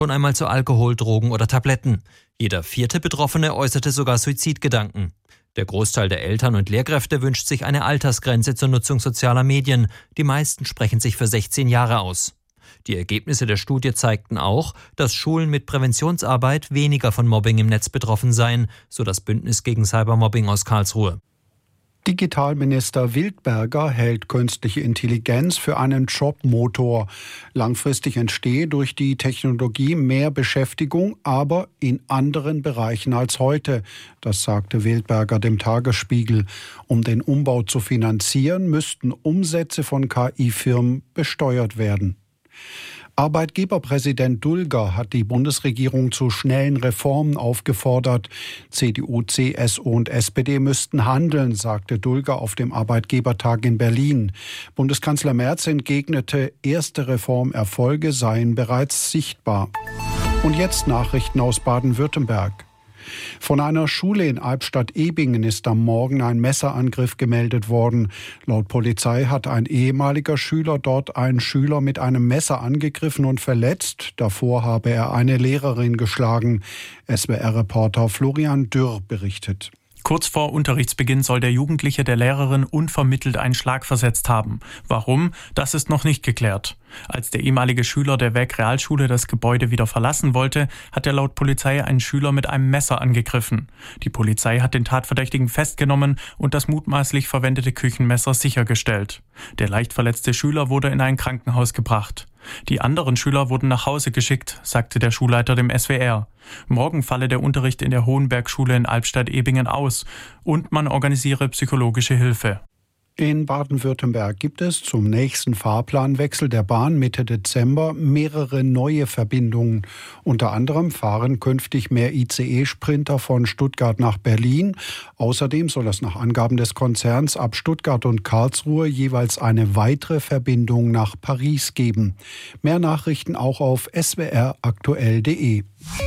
und einmal zu Alkohol, Drogen oder Tabletten. Jeder 4. Betroffene äußerte sogar Suizidgedanken. Der Großteil der Eltern und Lehrkräfte wünscht sich eine Altersgrenze zur Nutzung sozialer Medien. Die meisten sprechen sich für 16 Jahre aus. Die Ergebnisse der Studie zeigten auch, dass Schulen mit Präventionsarbeit weniger von Mobbing im Netz betroffen seien, so das Bündnis gegen Cybermobbing aus Karlsruhe. Digitalminister Wildberger hält künstliche Intelligenz für einen Jobmotor. Langfristig entstehe durch die Technologie mehr Beschäftigung, aber in anderen Bereichen als heute. Das sagte Wildberger dem Tagesspiegel. Um den Umbau zu finanzieren, müssten Umsätze von KI-Firmen besteuert werden. Arbeitgeberpräsident Dulger hat die Bundesregierung zu schnellen Reformen aufgefordert. CDU, CSU und SPD müssten handeln, sagte Dulger auf dem Arbeitgebertag in Berlin. Bundeskanzler Merz entgegnete, erste Reformerfolge seien bereits sichtbar. Und jetzt Nachrichten aus Baden-Württemberg. Von einer Schule in Albstadt-Ebingen ist am Morgen ein Messerangriff gemeldet worden. Laut Polizei hat ein ehemaliger Schüler dort einen Schüler mit einem Messer angegriffen und verletzt. Davor habe er eine Lehrerin geschlagen. SWR-Reporter Florian Dürr berichtet. Kurz vor Unterrichtsbeginn soll der Jugendliche der Lehrerin unvermittelt einen Schlag versetzt haben. Warum? Das ist noch nicht geklärt. Als der ehemalige Schüler der Werk-Realschule das Gebäude wieder verlassen wollte, hat er laut Polizei einen Schüler mit einem Messer angegriffen. Die Polizei hat den Tatverdächtigen festgenommen und das mutmaßlich verwendete Küchenmesser sichergestellt. Der leicht verletzte Schüler wurde in ein Krankenhaus gebracht. Die anderen Schüler wurden nach Hause geschickt, sagte der Schulleiter dem SWR. Morgen falle der Unterricht in der Hohenbergschule in Albstadt-Ebingen aus und man organisiere psychologische Hilfe. In Baden-Württemberg gibt es zum nächsten Fahrplanwechsel der Bahn Mitte Dezember mehrere neue Verbindungen. Unter anderem fahren künftig mehr ICE-Sprinter von Stuttgart nach Berlin. Außerdem soll es nach Angaben des Konzerns ab Stuttgart und Karlsruhe jeweils eine weitere Verbindung nach Paris geben. Mehr Nachrichten auch auf swraktuell.de.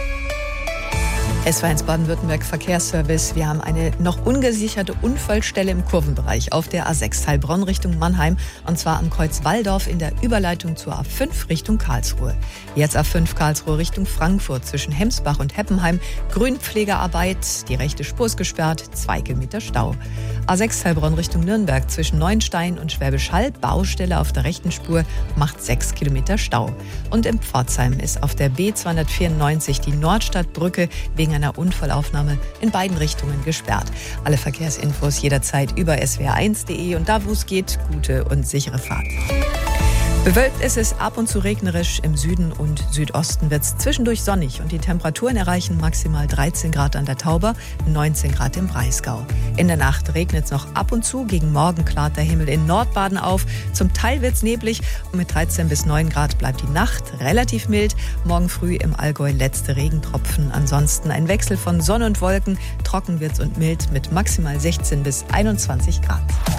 SW1 Baden-Württemberg Verkehrsservice. Wir haben eine noch ungesicherte Unfallstelle im Kurvenbereich auf der A6 Heilbronn Richtung Mannheim, und zwar am Kreuz Walldorf in der Überleitung zur A5 Richtung Karlsruhe. Jetzt A5 Karlsruhe Richtung Frankfurt zwischen Hemsbach und Heppenheim. Grünpflegearbeit, die rechte Spur ist gesperrt, 2 Kilometer Stau. A6 Heilbronn Richtung Nürnberg zwischen Neuenstein und Schwäbisch Hall, Baustelle auf der rechten Spur, macht 6 Kilometer Stau. Und in Pforzheim ist auf der B294 die Nordstadtbrücke wegen einer Unfallaufnahme in beiden Richtungen gesperrt. Alle Verkehrsinfos jederzeit über swr1.de und da, wo es geht, gute und sichere Fahrt. Bewölkt ist es, ab und zu regnerisch. Im Süden und Südosten wird es zwischendurch sonnig und die Temperaturen erreichen maximal 13 Grad an der Tauber, 19 Grad im Breisgau. In der Nacht regnet es noch ab und zu, gegen Morgen klart der Himmel in Nordbaden auf. Zum Teil wird es neblig und mit 13 bis 9 Grad bleibt die Nacht relativ mild. Morgen früh im Allgäu letzte Regentropfen. Ansonsten ein Wechsel von Sonne und Wolken. Trocken wird's und mild mit maximal 16 bis 21 Grad.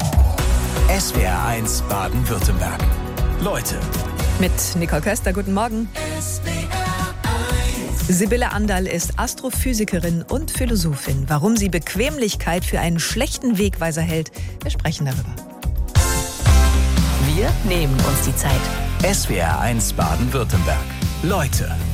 SWR1 Baden-Württemberg. Leute. Mit Nicole Köster, guten Morgen. Sibylle Anderl ist Astrophysikerin und Philosophin. Warum sie Bequemlichkeit für einen schlechten Wegweiser hält, wir sprechen darüber. Wir nehmen uns die Zeit. SWR1 Baden-Württemberg. Leute.